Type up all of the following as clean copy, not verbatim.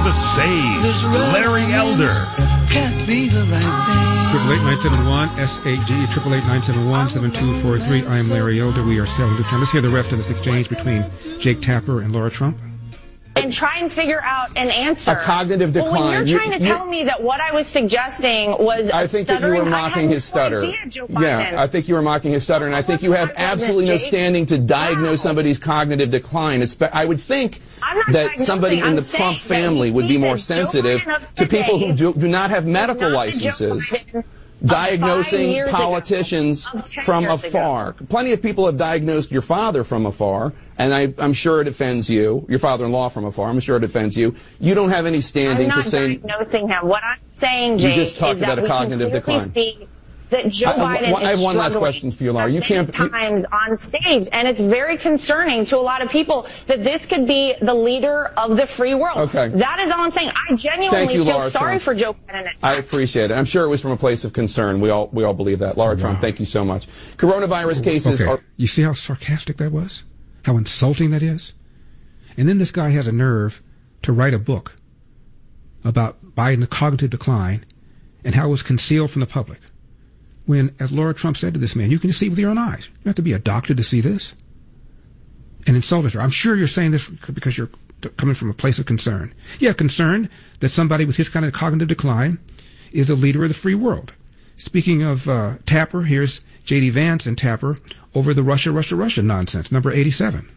the sage, Larry Elder. Can't be the right thing. 888-971 SAG 888-971-7243. I am Larry Elder. We are selling the time. Let's hear the rest of this exchange between Jake Tapper and Laura Trump. And try and figure out an answer. A cognitive decline. Well, when you're trying to tell me that what I was suggesting was I think that you were mocking his stutter. Yeah, I think you were mocking his stutter, and I think you have absolutely no standing to diagnose somebody's cognitive decline. I would think that somebody in the Trump family would be more sensitive to people who do not have medical licenses. Diagnosing politicians from afar. Plenty of people have diagnosed your father from afar, and I'm sure it offends you. Your father-in-law from afar. I'm sure it offends you. You don't have any standing to say. I'm not diagnosing him. What I'm saying, Jake, you just talked is about that a cognitive decline. That Joe Biden I have one last question for you, Laura. You can't times on stage, and it's very concerning to a lot of people that this could be the leader of the free world. Okay. That is all I'm saying. I genuinely feel sorry for Joe Biden. I appreciate it. I'm sure it was from a place of concern. We all believe that. Laura Trump, thank you so much. Coronavirus cases are. You see how sarcastic that was? How insulting that is? And then this guy has a nerve to write a book about Biden's cognitive decline and how it was concealed from the public. When, as Laura Trump said to this man, you can see with your own eyes. You don't have to be a doctor to see this. And insulted her. I'm sure you're saying this because you're coming from a place of concern. Yeah, concerned that somebody with his kind of cognitive decline is the leader of the free world. Speaking of Tapper, here's J.D. Vance and Tapper over the Russia nonsense, number 87.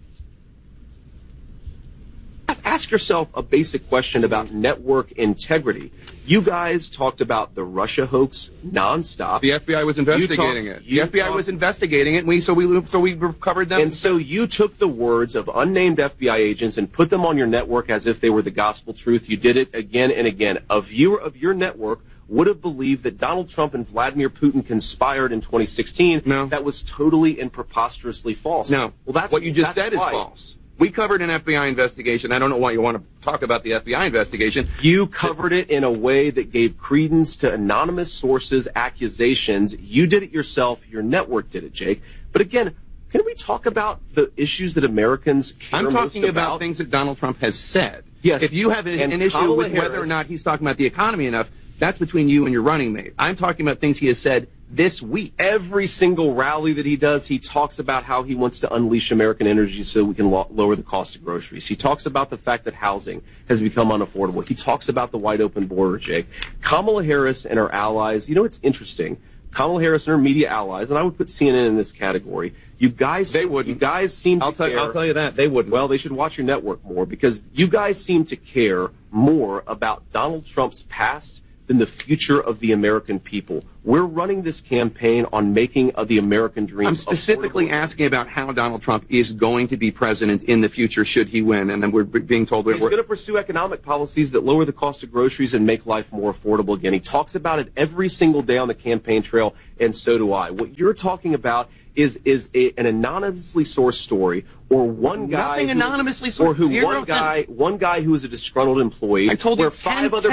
Ask yourself a basic question about network integrity. You guys talked about the Russia hoax nonstop. The FBI was investigating it. The FBI was investigating it, and we recovered them. And so you took the words of unnamed FBI agents and put them on your network as if they were the gospel truth. You did it again and again. A viewer of your network would have believed that Donald Trump and Vladimir Putin conspired in 2016. No. That was totally and preposterously false. No. Well, that's what you just said is why. false. We covered an FBI investigation. I don't know why you want to talk about the FBI investigation. You covered it in a way that gave credence to anonymous sources' accusations. You did it yourself. Your network did it, Jake. But again, can we talk about the issues that Americans care most about? I'm talking about things that Donald Trump has said. Yes. If you have an issue with whether or not he's talking about the economy enough, that's between you and your running mate. I'm talking about things he has said this week. Every single rally that he does, he talks about how he wants to unleash American energy so we can lower the cost of groceries. He talks about the fact that housing has become unaffordable. He talks about the wide open border, Jake. Kamala Harris and her allies, it's interesting. Kamala Harris and her media allies, and I would put CNN in this category. You guys seem to care. I'll tell you that. They wouldn't. Well, they should watch your network more because you guys seem to care more about Donald Trump's past than the future of the American people. We're running this campaign on making the American dream. I'm specifically asking about how Donald Trump is going to be president in the future should he win, and then we're being told he's going to pursue economic policies that lower the cost of groceries and make life more affordable again. He talks about it every single day on the campaign trail, and so do I. What you're talking about is an anonymously sourced story, or one guy nothing anonymously sourced, or who one guy who is a disgruntled employee. I told you where five other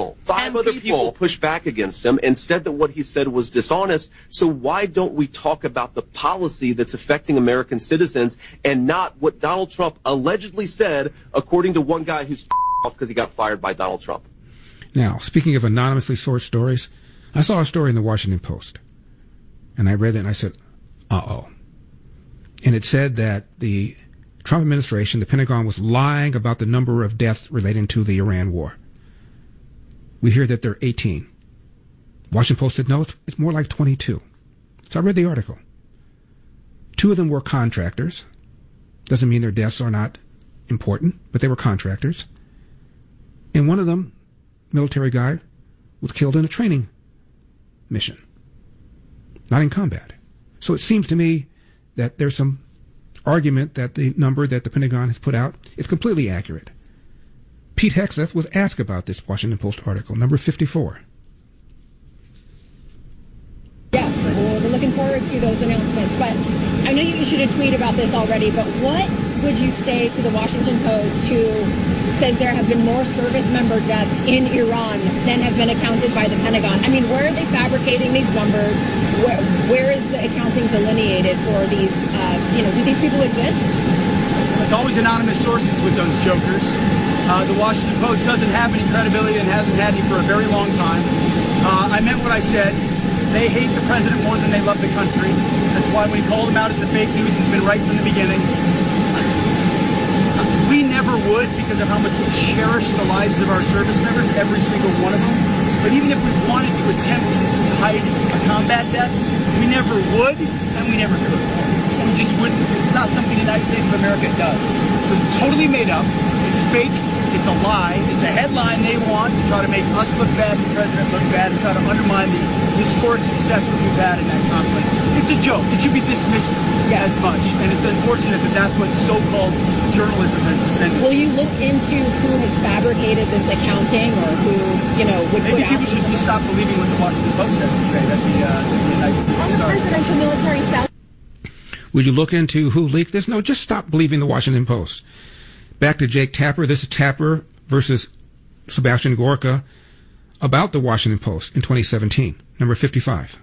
people pushed back against him and said that what he said was dishonest. So why don't we talk about the policy that's affecting American citizens and not what Donald Trump allegedly said, according to one guy who's off because he got fired by Donald Trump? Now, speaking of anonymously sourced stories, I saw a story in the Washington Post, and I read it and I said, uh-oh. And it said that the Trump administration, the Pentagon, was lying about the number of deaths relating to the Iran war. We hear that there are 18. Washington Post said, no, it's more like 22. So I read the article. 2 of them were contractors. Doesn't mean their deaths are not important, but they were contractors. And one of them, military guy, was killed in a training mission, not in combat. So it seems to me that there's some argument that the number that the Pentagon has put out is completely accurate. Pete Hegseth was asked about this Washington Post article, number 54. Yeah, we're looking forward to those announcements. But I know you issued a tweet about this already, but what would you say to the Washington Post who says there have been more service member deaths in Iran than have been accounted by the Pentagon? I mean, where are they fabricating these numbers? Where is the accounting delineated for these, do these people exist? It's always anonymous sources with those jokers. The Washington Post doesn't have any credibility and hasn't had any for a very long time. I meant what I said. They hate the president more than they love the country. That's why when he called him out as the fake news, he's been right from the beginning. We never would because of how much we cherish the lives of our service members, every single one of them. But even if we wanted to attempt to hide a combat death, we never would and we never could. We just wouldn't. It's not something the United States of America does. It's totally made up. It's fake. It's a lie. It's a headline they want to try to make us look bad, the president look bad, and try to undermine the historic success that we've had in that conflict. It's a joke. It should be dismissed as much. And it's unfortunate that that's what so-called journalism has descended. Will you look into who has fabricated this accounting or who, would put out... Maybe people should just stop believing what the Washington Post has to say. That'd be a nice place to start. Presidential military salary... Would you look into who leaked this? No, just stop believing the Washington Post. Back to Jake Tapper. This is Tapper versus Sebastian Gorka about the Washington Post in 2017, number 55.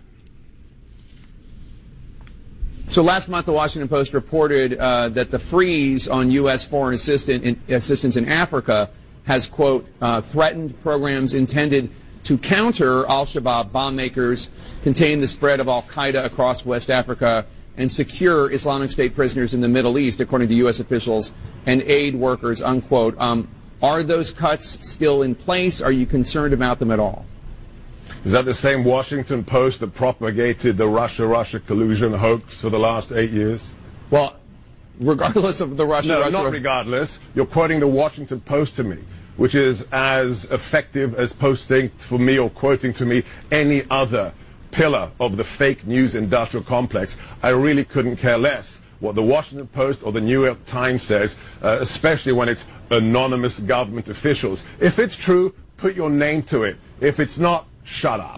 So last month, the Washington Post reported that the freeze on U.S. foreign assistance in Africa has, quote, threatened programs intended to counter al-Shabaab bomb makers, contain the spread of al-Qaeda across West Africa, and secure Islamic State prisoners in the Middle East, according to U.S. officials and aid workers, unquote. Are those cuts still in place? Are you concerned about them at all? Is that the same Washington Post that propagated the Russia-Russia collusion hoax for the last 8 years? Well, regardless of the Russia... No, not regardless. You're quoting the Washington Post to me, which is as effective as posting for me or quoting to me any other pillar of the fake news industrial complex. I really couldn't care less what the Washington Post or the New York Times says, especially when it's anonymous government officials. If it's true, put your name to it. If it's not, shut up.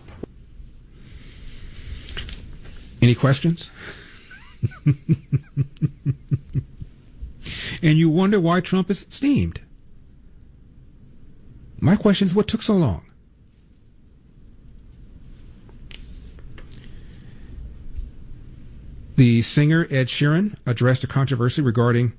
Any questions? And you wonder why Trump is steamed. My question is, what took so long? The singer Ed Sheeran addressed a controversy regarding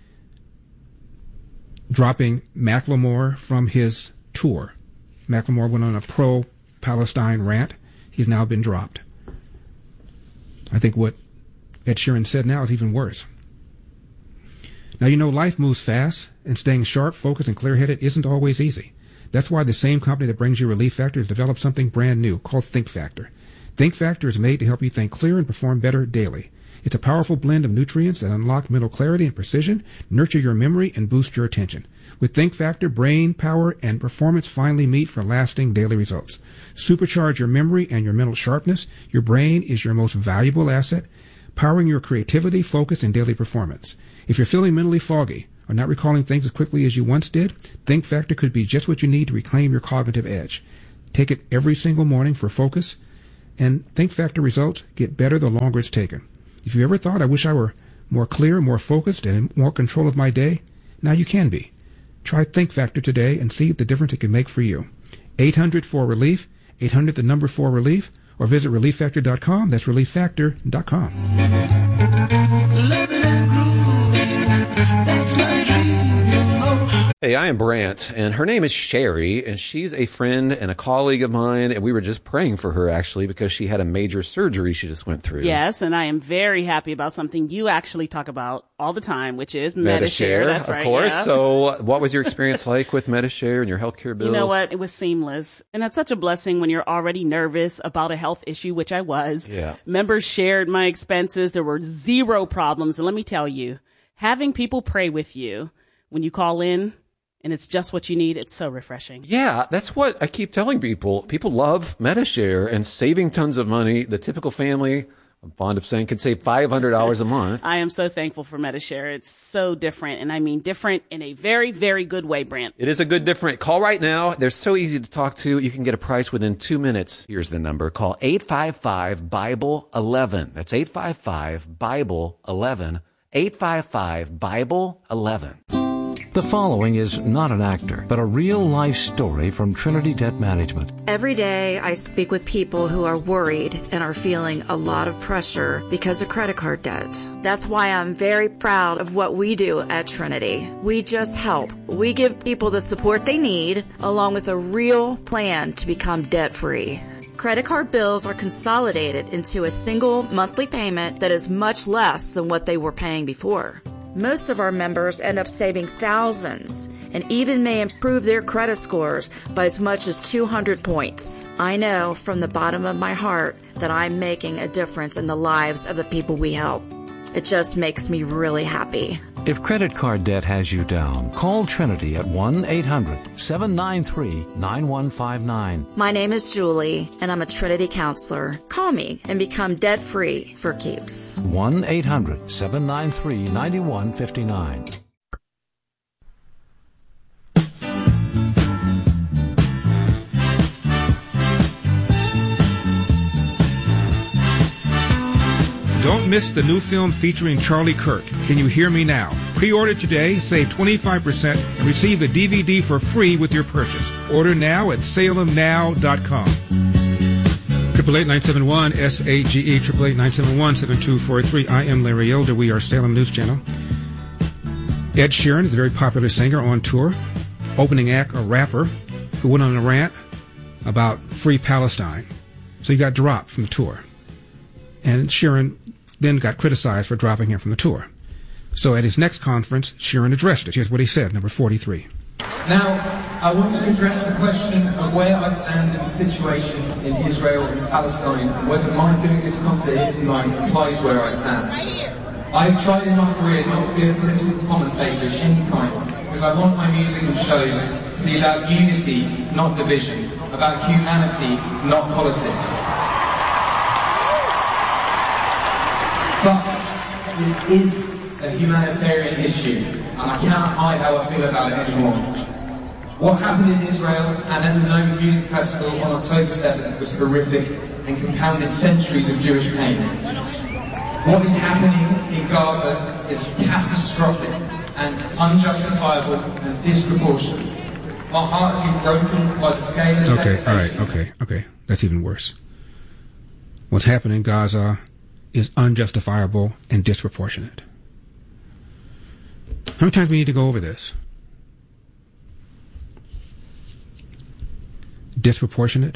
dropping Macklemore from his tour. Macklemore went on a pro-Palestine rant. He's now been dropped. I think what Ed Sheeran said now is even worse. Now, life moves fast, and staying sharp, focused, and clear-headed isn't always easy. That's why the same company that brings you Relief Factor has developed something brand new called Think Factor. Think Factor is made to help you think clear and perform better daily. It's a powerful blend of nutrients that unlock mental clarity and precision, nurture your memory, and boost your attention. With Think Factor, brain power and performance finally meet for lasting daily results. Supercharge your memory and your mental sharpness. Your brain is your most valuable asset, powering your creativity, focus, and daily performance. If you're feeling mentally foggy or not recalling things as quickly as you once did, Think Factor could be just what you need to reclaim your cognitive edge. Take it every single morning for focus, and Think Factor results get better the longer it's taken. If you ever thought, I wish I were more clear, more focused, and in more control of my day, now you can be. Try Think Factor today and see the difference it can make for you. 800-4RELIEF, 800-4RELIEF, or visit ReliefFactor.com. That's ReliefFactor.com. That's my dream. Hey, I am Brant, and her name is Sherry, and she's a friend and a colleague of mine, and we were just praying for her, actually, because she had a major surgery she just went through. Yes, and I am very happy about something you actually talk about all the time, which is Medi-Share. That's right, of course. Yeah. So what was your experience like with Medi-Share and your healthcare bills? You know what? It was seamless. And that's such a blessing when you're already nervous about a health issue, which I was. Yeah. Members shared my expenses. There were zero problems. And let me tell you, having people pray with you when you call in, and it's just what you need, it's so refreshing. Yeah, that's what I keep telling people. People love Medi-Share and saving tons of money. The typical family, I'm fond of saying, can save $500 a month. I am so thankful for Medi-Share. It's so different, and I mean different in a very, very good way, Brant. It is a good different. Call right now. They're so easy to talk to. You can get a price within 2 minutes. Here's the number. Call 855-BIBLE-11. That's 855-BIBLE-11. 855-BIBLE-11. The following is not an actor, but a real-life story from Trinity Debt Management. Every day I speak with people who are worried and are feeling a lot of pressure because of credit card debt. That's why I'm very proud of what we do at Trinity. We just help. We give people the support they need, along with a real plan to become debt-free. Credit card bills are consolidated into a single monthly payment that is much less than what they were paying before. Most of our members end up saving thousands and even may improve their credit scores by as much as 200 points. I know from the bottom of my heart that I'm making a difference in the lives of the people we help. It just makes me really happy. If credit card debt has you down, call Trinity at 1-800-793-9159. My name is Julie, and I'm a Trinity counselor. Call me and become debt-free for keeps. 1-800-793-9159. Don't miss the new film featuring Charlie Kirk, Can You Hear Me Now? Pre-order today, save 25%, and receive the DVD for free with your purchase. Order now at salemnow.com. 888-971-SAGE, 888-971-7243. I am Larry Elder. We are Salem News Channel. Ed Sheeran is a very popular singer on tour. Opening act, a rapper who went on a rant about free Palestine. So he got dropped from the tour. And Sheeran then got criticized for dropping him from the tour. So at his next conference, Sheeran addressed it. Here's what he said, number 43. Now, I want to address the question of where I stand in the situation in Israel and Palestine, and whether my doing this concert here tonight implies where I stand. I've tried in my career not to be a political commentator of any kind, because I want my music and shows to be about unity, not division, about humanity, not politics. But this is a humanitarian issue, and I cannot hide how I feel about it anymore. What happened in Israel and at the Nova Music Festival on October 7th was horrific and compounded centuries of Jewish pain. What is happening in Gaza is catastrophic and unjustifiable and disproportionate. My heart has been broken by the scale of Okay. That's even worse. What's happening in Gaza is unjustifiable and disproportionate. How many times do we need to go over this? Disproportionate.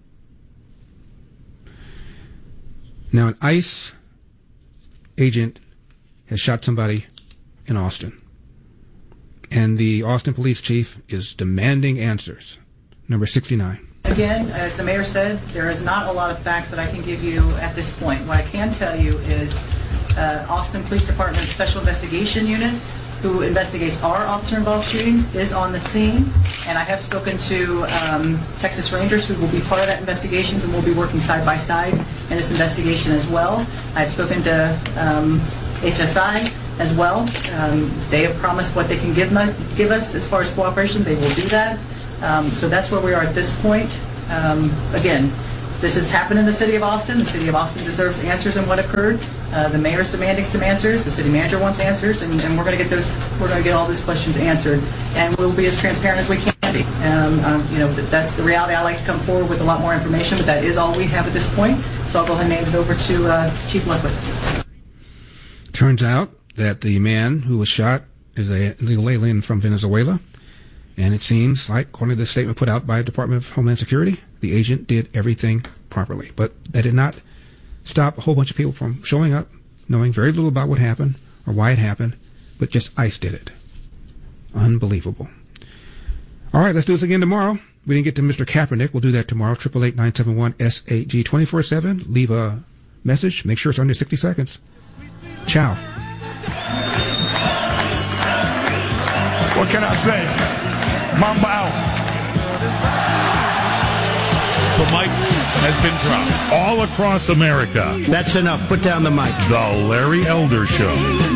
Now, an ICE agent has shot somebody in Austin, and the Austin police chief is demanding answers. Number 69. Again, as the mayor said, there is not a lot of facts that I can give you at this point. What I can tell you is Austin Police Department Special Investigation Unit, who investigates our officer-involved shootings, is on the scene. And I have spoken to Texas Rangers, who will be part of that investigation, and will be working side by side in this investigation as well. I've spoken to HSI as well. They have promised what they can give us as far as cooperation. They will do that. So that's where we are at this point. Again, this has happened in the city of Austin. The city of Austin deserves answers on what occurred. The mayor's demanding some answers. The city manager wants answers, and we're going to get those. We're going to get all those questions answered, and we'll be as transparent as we can be. That's the reality. I like to come forward with a lot more information, but that is all we have at this point. So I'll go ahead and hand it over to Chief Lutwitz. Turns out that the man who was shot is a illegal alien from Venezuela. And it seems like, according to the statement put out by the Department of Homeland Security, the agent did everything properly. But that did not stop a whole bunch of people from showing up, knowing very little about what happened or why it happened, but just ICE did it. Unbelievable. All right, let's do this again tomorrow. We didn't get to Mr. Kaepernick. We'll do that tomorrow. 888-971-SAG 24/7. Leave a message. Make sure it's under 60 seconds. Ciao. What can I say? Mamba out. The mic has been dropped all across America. That's enough. Put down the mic. The Larry Elder Show.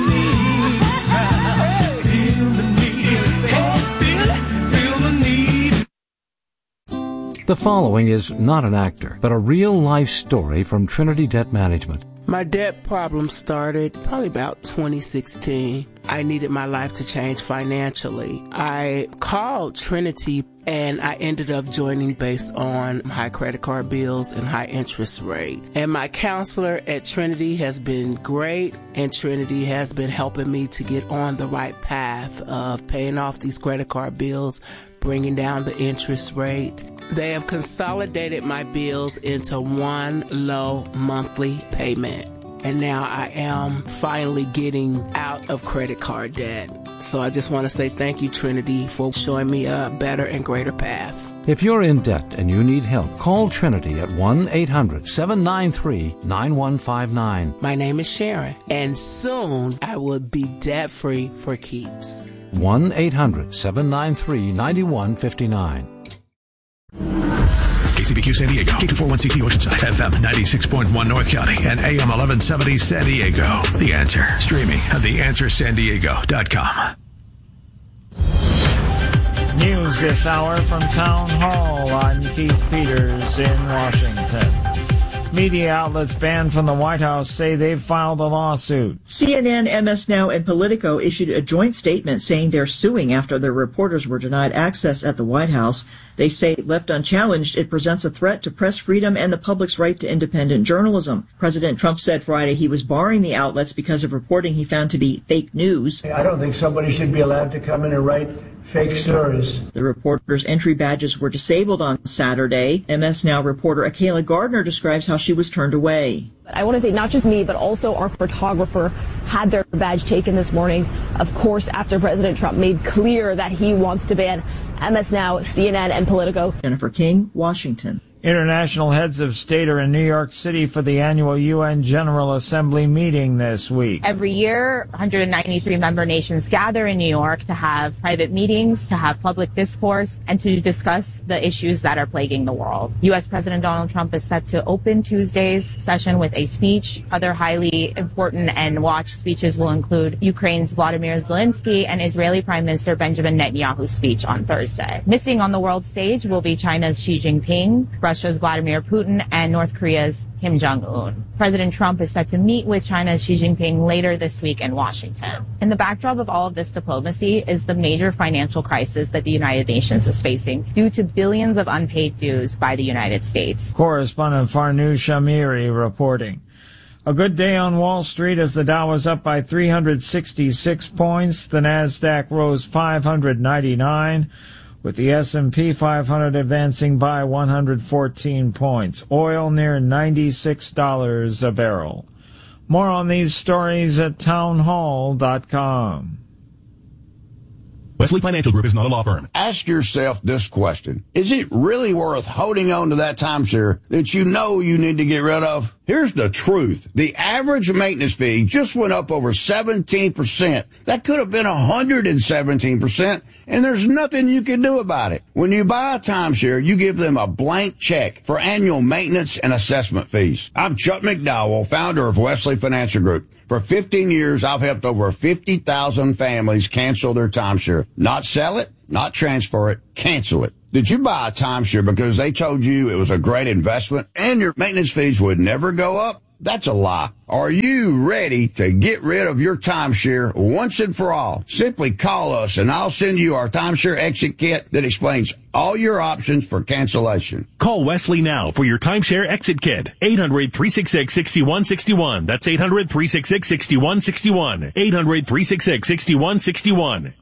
The following is not an actor, but a real-life story from Trinity Debt Management. My debt problem started probably about 2016. I needed my life to change financially. I called Trinity and I ended up joining based on high credit card bills and high interest rate. And my counselor at Trinity has been great, and Trinity has been helping me to get on the right path of paying off these credit card bills, bringing down the interest rate. They have consolidated my bills into one low monthly payment. And now I am finally getting out of credit card debt. So I just want to say thank you, Trinity, for showing me a better and greater path. If you're in debt and you need help, call Trinity at 1-800-793-9159. My name is Sharon, and soon I will be debt-free for keeps. 1-800-793-9159. KCBQ San Diego, K241CT Oceanside, FM 96.1 North County, and AM 1170 San Diego. The Answer, streaming at theanswersandiego.com. News this hour from Town Hall. I'm Keith Peters in Washington. Media outlets banned from the White House say they've filed a lawsuit. CNN, MS Now, and Politico issued a joint statement saying they're suing after their reporters were denied access at the White House. They say, left unchallenged, it presents a threat to press freedom and the public's right to independent journalism. President Trump said Friday he was barring the outlets because of reporting he found to be fake news. I don't think somebody should be allowed to come in and write fake stories. The reporters' entry badges were disabled on Saturday. MS Now reporter Akayla Gardner describes how she was turned away. I want to say not just me, but also our photographer had their badge taken this morning, of course, after President Trump made clear that he wants to ban MS Now, CNN, and Politico. Jennifer King, Washington. International heads of state are in New York City for the annual UN General Assembly meeting this week. Every year, 193 member nations gather in New York to have private meetings, to have public discourse, and to discuss the issues that are plaguing the world. U.S. President Donald Trump is set to open Tuesday's session with a speech. Other highly important and watched speeches will include Ukraine's Volodymyr Zelensky and Israeli Prime Minister Benjamin Netanyahu's speech on Thursday. Missing on the world stage will be China's Xi Jinping, Russia's Vladimir Putin, and North Korea's Kim Jong-un. President Trump is set to meet with China's Xi Jinping later this week in Washington. In the backdrop of all of this diplomacy is the major financial crisis that the United Nations is facing due to billions of unpaid dues by the United States. Correspondent Farnoosh Shamiri reporting. A good day on Wall Street as the Dow was up by 366 points. The Nasdaq rose 599. With the S&P 500 advancing by 114 points. Oil near $96 a barrel. More on these stories at townhall.com. Wesley Financial Group is not a law firm. Ask yourself this question. Is it really worth holding on to that timeshare that you know you need to get rid of? Here's the truth. The average maintenance fee just went up over 17%. That could have been 117%, and there's nothing you can do about it. When you buy a timeshare, you give them a blank check for annual maintenance and assessment fees. I'm Chuck McDowell, founder of Wesley Financial Group. For 15 years, I've helped over 50,000 families cancel their timeshare. Not sell it, not transfer it, cancel it. Did you buy a timeshare because they told you it was a great investment and your maintenance fees would never go up? That's a lie. Are you ready to get rid of your timeshare once and for all? Simply call us and I'll send you our timeshare exit kit that explains all your options for cancellation. Call Wesley now for your timeshare exit kit. 800-366-6161. That's 800-366-6161. 800-366-6161.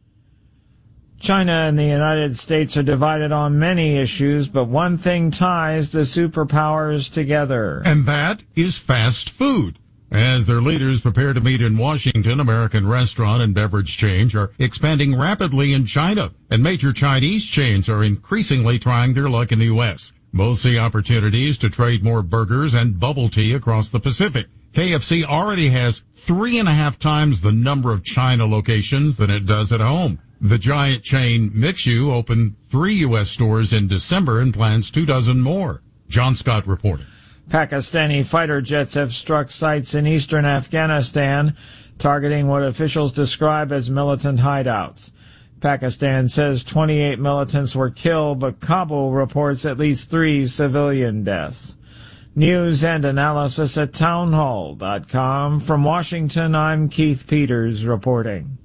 China and the United States are divided on many issues, but one thing ties the superpowers together. And that is fast food. As their leaders prepare to meet in Washington, American restaurant and beverage chains are expanding rapidly in China, and major Chinese chains are increasingly trying their luck in the U.S. Both see opportunities to trade more burgers and bubble tea across the Pacific. KFC already has 3.5 times the number of China locations than it does at home. The giant chain Mixu opened 3 U.S. stores in December and plans 24 more. John Scott reporting. Pakistani fighter jets have struck sites in eastern Afghanistan, targeting what officials describe as militant hideouts. Pakistan says 28 militants were killed, but Kabul reports at least 3 civilian deaths. News and analysis at townhall.com. From Washington, I'm Keith Peters reporting.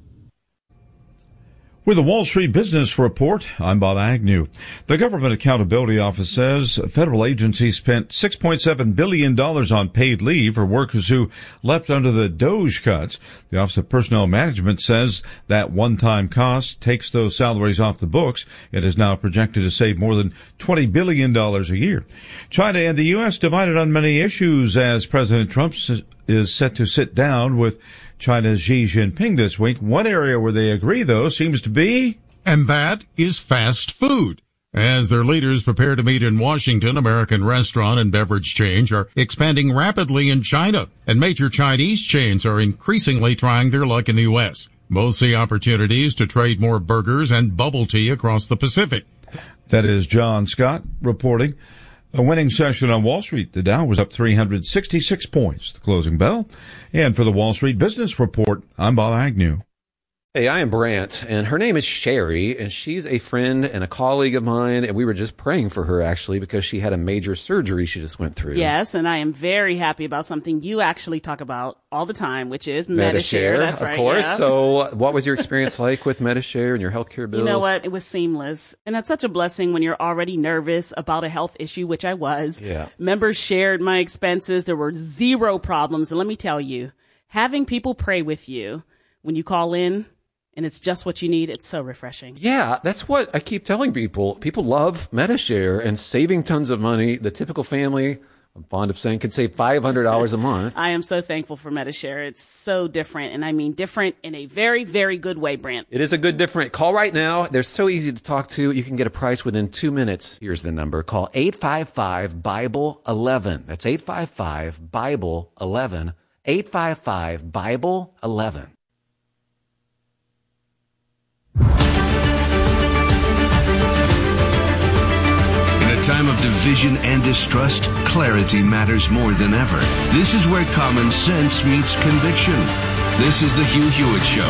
With the Wall Street Business Report, I'm Bob Agnew. The Government Accountability Office says federal agencies spent $6.7 billion on paid leave for workers who left under the DOGE cuts. The Office of Personnel Management says that one-time cost takes those salaries off the books. It is now projected to save more than $20 billion a year. China and the U.S. divided on many issues as President Trump is set to sit down with China's Xi Jinping this week. One area where they agree, though, seems to be... And that is fast food. As their leaders prepare to meet in Washington, American restaurant and beverage chains are expanding rapidly in China, and major Chinese chains are increasingly trying their luck in the U.S. Both see opportunities to trade more burgers and bubble tea across the Pacific. That is John Scott reporting. A winning session on Wall Street. The Dow was up 366 points, the closing bell. And for the Wall Street Business Report, I'm Bob Agnew. Hey, I am Brant, and her name is Sherry, and she's a friend and a colleague of mine, and we were just praying for her, actually, because she had a major surgery she just went through. Yes, and I am very happy about something you actually talk about all the time, which is Medi-Share. That's right, of course. Yeah. So what was your experience like with Medi-Share and your healthcare bills? You know what? It was seamless. And that's such a blessing when you're already nervous about a health issue, which I was. Yeah. Members shared my expenses. There were zero problems. And let me tell you, having people pray with you when you call in, and it's just what you need, it's so refreshing. Yeah, that's what I keep telling people. People love Medi-Share and saving tons of money. The typical family, I'm fond of saying, can save $500 a month. I am so thankful for Medi-Share. It's so different, and I mean different in a very, very good way, Brant. It is a good different. Call right now. They're so easy to talk to. You can get a price within 2 minutes. Here's the number. Call 855-BIBLE-11. That's 855-BIBLE-11. 855-BIBLE-11. Time of division and distrust, clarity matters more than ever. This is where common sense meets conviction. This is the Hugh Hewitt Show.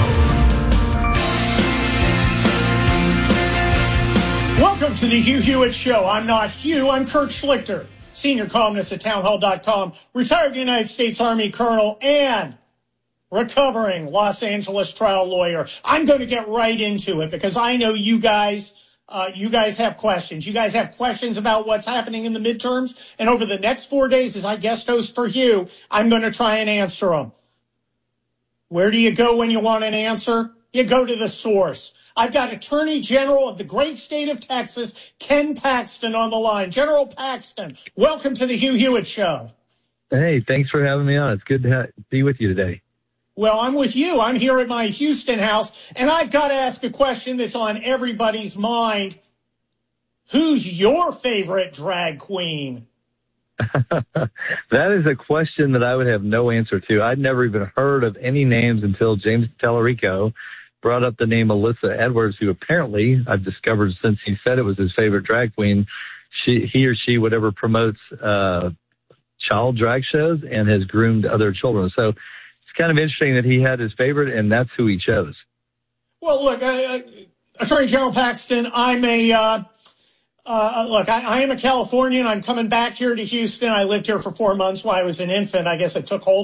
Welcome to the Hugh Hewitt Show. I'm not Hugh, I'm Kurt Schlichter, senior columnist at townhall.com, retired United States Army colonel, and recovering Los Angeles trial lawyer. I'm going to get right into it because I know you guys have questions. You guys have questions about what's happening in the midterms. And over the next 4 days, as I guest host for Hugh, I'm going to try and answer them. Where do you go when you want an answer? You go to the source. I've got Attorney General of the great state of Texas, Ken Paxton, on the line. General Paxton, welcome to the Hugh Hewitt Show. Hey, thanks for having me on. It's good to be with you today. Well, I'm with you. I'm here at my Houston house, and I've got to ask a question that's on everybody's mind. Who's your favorite drag queen? That is a question that I would have no answer to. I'd never even heard of any names until James Tallarico brought up the name Alyssa Edwards, who apparently, I've discovered since he said it was his favorite drag queen, he or she, whatever, promotes child drag shows and has groomed other children. So kind of interesting that he had his favorite, and that's who he chose. Well, look, Attorney General Paxton, I'm I am a Californian. I'm coming back here to Houston. I lived here for 4 months while I was an infant. I guess it took hold